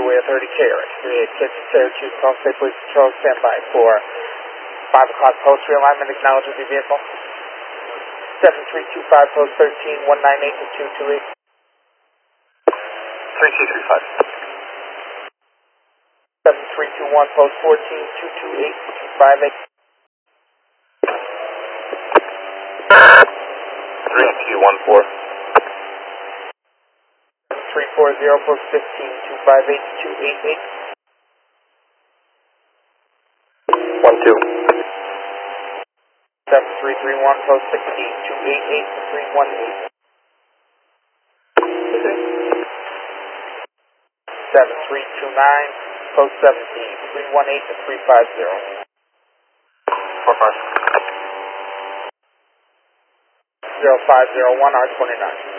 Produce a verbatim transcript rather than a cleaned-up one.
Highway thirty K, three eight six, Syracuse, call State Police Patrol, stand by for five o'clock post realignment, acknowledge with your vehicle. seven three two five, post thirteen, one nine eight to two two eight. three two three five. seven three two one, post fourteen, two two eight, two five eight. three two one four. three four zero, post fifteen, two five eight, two eight eight. one two. seven three three one, post sixteen, two eight eight, three one eight. seven three two nine, post seventeen, three one eight to three five zero. four five. zero five zero one, R twenty-nine.